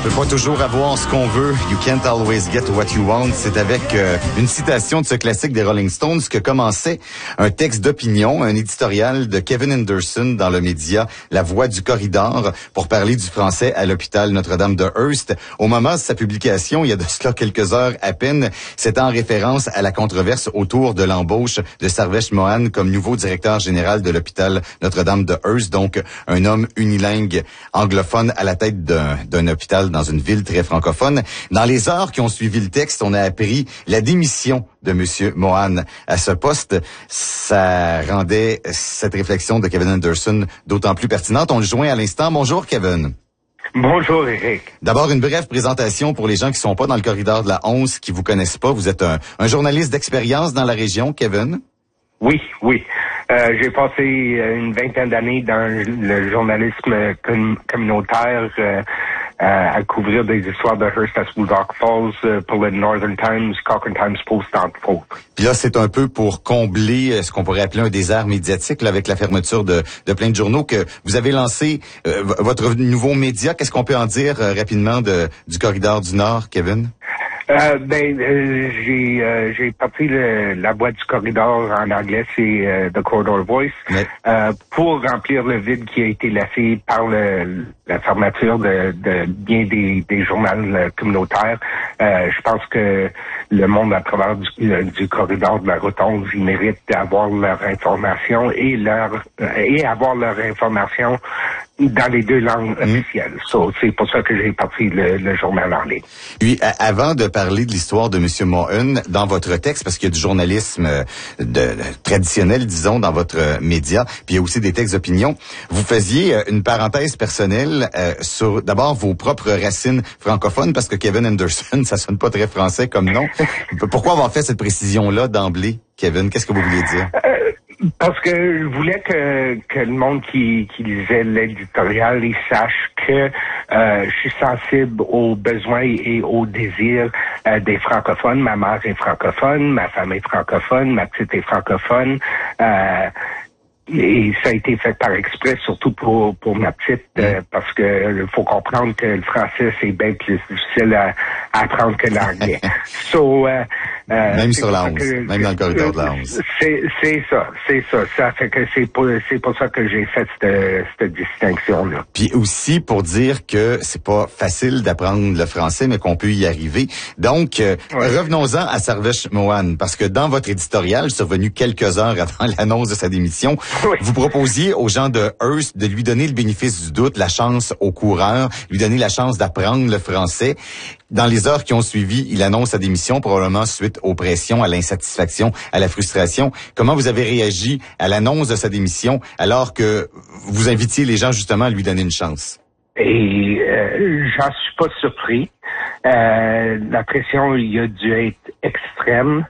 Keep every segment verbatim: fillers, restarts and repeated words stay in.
On peut pas toujours avoir ce qu'on veut. You can't always get what you want. C'est avec euh, une citation de ce classique des Rolling Stones que commençait un texte d'opinion, un éditorial de Kevin Anderson dans le média La Voix du Corridor pour parler du français à l'hôpital Notre-Dame de Hearst. Au moment de sa publication, il y a de cela quelques heures à peine, c'était en référence à la controverse autour de l'embauche de Sarvesh Mohan comme nouveau directeur général de l'hôpital Notre-Dame de Hearst, donc un homme unilingue anglophone à la tête d'un, d'un hôpital dans une ville très francophone. Dans les heures qui ont suivi le texte, on a appris la démission de Monsieur Mohan à ce poste. Ça rendait cette réflexion de Kevin Anderson d'autant plus pertinente. On le joint à l'instant. Bonjour, Kevin. Bonjour, Eric. D'abord, une brève présentation pour les gens qui sont pas dans le corridor de la onze, qui vous connaissent pas. Vous êtes un, un journaliste d'expérience dans la région, Kevin? Oui, oui. Euh, j'ai passé une vingtaine d'années dans le journalisme com- communautaire euh, à couvrir des histoires de Hearst à Spoondock Falls euh, pour le Northern Times, Cochrane Times Post, entre autres. Puis là, c'est un peu pour combler ce qu'on pourrait appeler un désert médiatique là, avec la fermeture de, de plein de journaux que vous avez lancé euh, votre nouveau média. Qu'est-ce qu'on peut en dire euh, rapidement de, du Corridor du Nord, Kevin? Euh, ben, euh, j'ai euh, j'ai parti le, la boîte du corridor en anglais, c'est euh, The Corridor Voice, Mais... euh, pour remplir le vide qui a été laissé par le, la fermeture de, de bien des, des journaux communautaires. Euh, je pense que le monde à travers du, du corridor de la Rotonde, ils méritent d'avoir leur information et leur et avoir leur information dans les deux langues mmh. officielles. So, c'est pour ça que j'ai parti le, le journal en ligne. Puis, à, avant de parler de l'histoire de M. Mohan, dans votre texte, parce qu'il y a du journalisme de, de, traditionnel, disons, dans votre média, puis il y a aussi des textes d'opinion, vous faisiez une parenthèse personnelle euh, sur, d'abord, vos propres racines francophones, parce que Kevin Anderson, ça sonne pas très français comme nom. Pourquoi avoir fait cette précision-là d'emblée, Kevin? Qu'est-ce que vous vouliez dire? Euh, Parce que je voulais que, que le monde qui, qui lisait l'éditorial il sache que euh, je suis sensible aux besoins et aux désirs euh, des francophones. Ma mère est francophone, ma femme est francophone, ma petite est francophone. Euh, Et ça a été fait par exprès, surtout pour pour ma petite, euh, parce que il faut comprendre que le français c'est bien plus difficile à, à apprendre que l'anglais. so, euh, euh, même sur la onze, que, même dans le corridor de la onze. C'est c'est ça, c'est ça. Ça fait que c'est pour c'est pour ça que j'ai fait cette cette distinction là. Puis aussi pour dire que c'est pas facile d'apprendre le français, mais qu'on peut y arriver. Donc euh, ouais. revenons-en à Sarvesh Mohan, parce que dans votre éditorial, je suis revenu quelques heures avant l'annonce de sa démission. Oui. Vous proposiez aux gens de Hearst de lui donner le bénéfice du doute, la chance aux coureurs, lui donner la chance d'apprendre le français. Dans les heures qui ont suivi, il annonce sa démission, probablement suite aux pressions, à l'insatisfaction, à la frustration. Comment vous avez réagi à l'annonce de sa démission alors que vous invitiez les gens justement à lui donner une chance? Et euh, j'en suis pas surpris. Euh, la pression, il a dû être extrême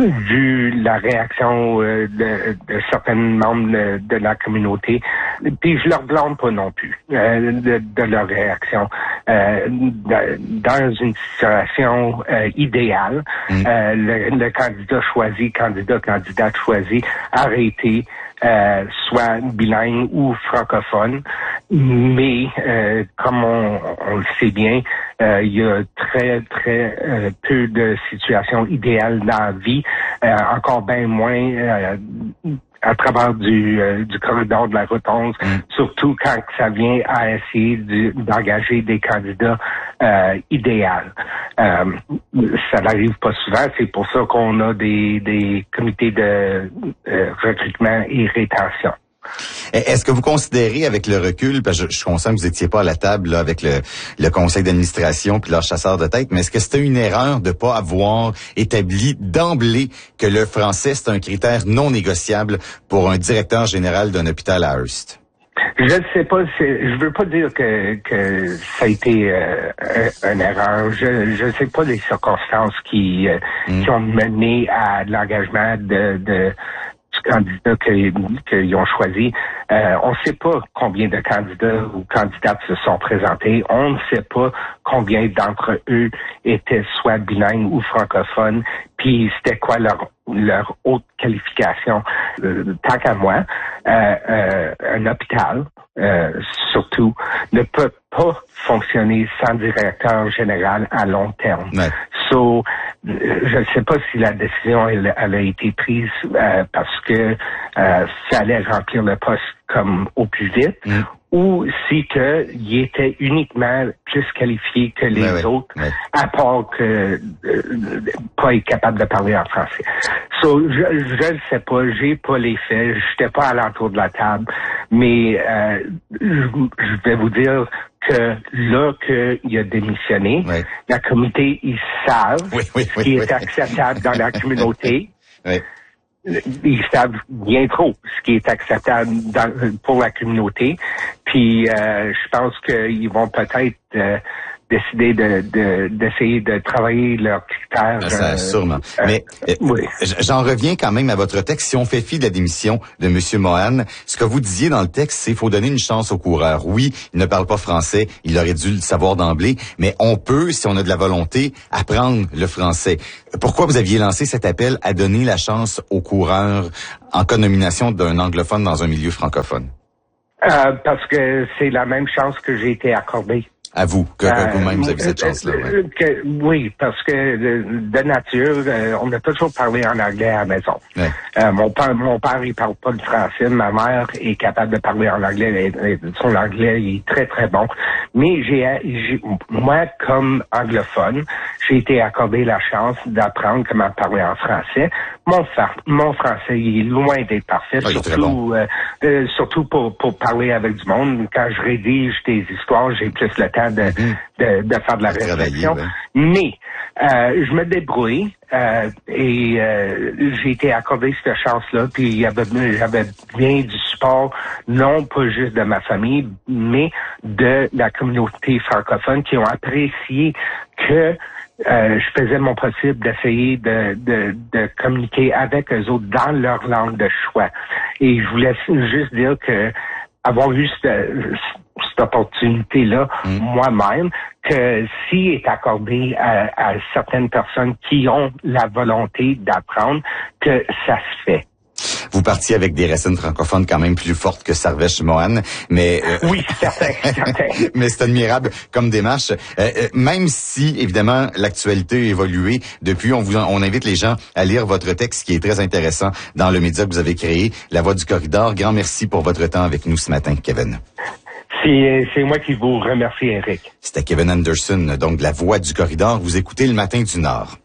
vu la réaction euh, de, de certains membres de, de la communauté. Puis je leur blâme pas non plus euh, de, de leur réaction. Euh, de, dans une situation euh, idéale, mmh. euh, le, le candidat choisi, candidat, candidate choisi, aurait été Euh, soit bilingue ou francophone, mais euh, comme on, on le sait bien, euh, il y a très très euh, peu de situations idéales dans la vie, euh, encore bien moins euh, à travers du, euh, du corridor de la Rotonde, mm. surtout quand ça vient à essayer de, d'engager des candidats euh, idéaux. Euh, ça n'arrive pas souvent, c'est pour ça qu'on a des, des comités de euh, recrutement et rétention. Est-ce que vous considérez avec le recul, parce que je, je suis conscient que vous n'étiez pas à la table là, avec le, le conseil d'administration puis leur chasseur de tête, mais est-ce que c'était une erreur de pas avoir établi d'emblée que le français c'est un critère non négociable pour un directeur général d'un hôpital à Hearst? Je ne sais pas, c'est, je veux pas dire que, que ça a été euh, une erreur. Je ne sais pas les circonstances qui, euh, mm. qui ont mené à l'engagement de, de du candidat qu'ils ont choisi. Euh, on ne sait pas combien de candidats ou candidates se sont présentés. On ne sait pas combien d'entre eux étaient soit bilingues ou francophones. puis c'était quoi leur leur haute qualification. Euh, tant qu'à moi, euh, euh, un hôpital, euh, surtout, ne peut pas fonctionner sans directeur général à long terme. Ouais. So, je ne sais pas si la décision elle, elle a été prise euh, parce que euh, ça allait remplir le poste comme au plus vite, mm. ou si que il était uniquement plus qualifié que les ouais, autres, ouais. à part que euh, pas être capable de parler en français. So, je je ne sais pas, j'ai pas les faits, j'étais pas à l'entour de la table, mais euh, je, je vais vous dire que là qu'il a démissionné, oui. la communauté, ils savent oui, oui, ce qui oui, est oui. acceptable dans la communauté. Oui. Ils savent bien trop ce qui est acceptable dans, pour la communauté. Puis euh, je pense qu'ils vont peut-être euh, décider de, de d'essayer de travailler leurs critères. Ah, ça, euh, sûrement. Euh, Mais euh, oui. j'en reviens quand même à votre texte. Si on fait fi de la démission de M. Mohan, ce que vous disiez dans le texte, c'est qu'il faut donner une chance au coureur. Oui, il ne parle pas français, il aurait dû le savoir d'emblée, mais on peut, si on a de la volonté, apprendre le français. Pourquoi vous aviez lancé cet appel à donner la chance au coureur en cas de nomination d'un anglophone dans un milieu francophone? Euh, parce que c'est la même chance que j'ai été accordée. À vous, que, que vous-même vous avez euh, cette chance-là. Euh, Ouais. que, oui, parce que de, de nature, euh, on a toujours parlé en anglais à la maison. Ouais. Euh, mon père, mon père, il parle pas le français. Ma mère est capable de parler en anglais. Et, et son anglais il est très très bon. Mais j'ai, j'ai, moi, comme anglophone, j'ai été accordé la chance d'apprendre comment parler en français. Mon, fa- mon français il est loin d'être parfait, Ah, surtout bon. euh, euh, surtout pour pour parler avec du monde. Quand je rédige des histoires, j'ai plus le temps de Mm-hmm. de, de faire de la de réflexion. ouais. Mais euh, je me débrouille euh, et euh, j'ai été accordé cette chance-là. Puis il y avait, j'avais bien du support, non pas juste de ma famille, mais de la communauté francophone qui ont apprécié que Euh, je faisais mon possible d'essayer de, de, de communiquer avec eux autres dans leur langue de choix. Et je voulais juste dire que avoir eu cette, cette opportunité-là mm. moi-même, que si est accordé à, à certaines personnes qui ont la volonté d'apprendre, que ça se fait. Vous partiez avec des racines francophones quand même plus fortes que Sarvesh Mohan, mais euh, oui, certain, certain. mais c'est admirable comme démarche. Euh, euh, même si évidemment l'actualité a évolué depuis, on vous on invite les gens à lire votre texte qui est très intéressant dans le média que vous avez créé, La Voix du Corridor. Grand merci pour votre temps avec nous ce matin, Kevin. C'est, c'est moi qui vous remercie, Eric. C'était Kevin Anderson, donc de La Voix du Corridor. Vous écoutez Le Matin du Nord.